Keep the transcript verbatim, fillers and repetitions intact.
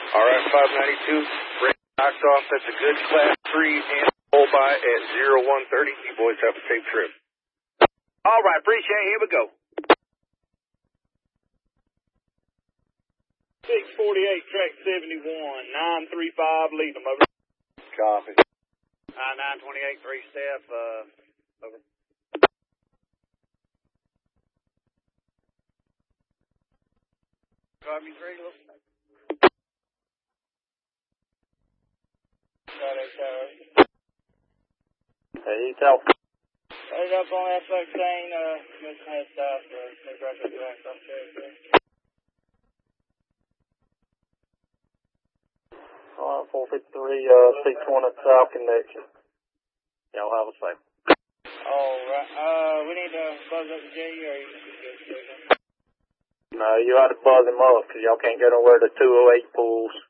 All right, five ninety-two, knocked off. That's a good class three and pull by at zero one thirty. You boys have a safe trip. All right, appreciate it. Here we go. six forty-eight, track seventy-one, nine three five, lead them, over. Copy. Uh, nine twenty-eight, three step, uh, over. Copy three, look. Hey, you tell. Right up on F sixteen, uh, Miss Head South, uh, congratulations, you act on All right, four fifty-three, uh, six one at South Connection. Y'all have a safe. All right, uh, we need to buzz up the J, or you just go to No, you ought to buzz him up, because y'all can't get nowhere to two oh eight pools.